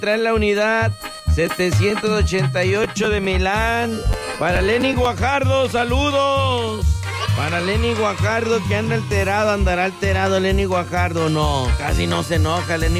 trae la unidad 788 de Milán. Para Lenny Guajardo, saludos. Para Lenny Guajardo, que anda alterado, andará alterado Lenny Guajardo. No, casi no se enoja Lenny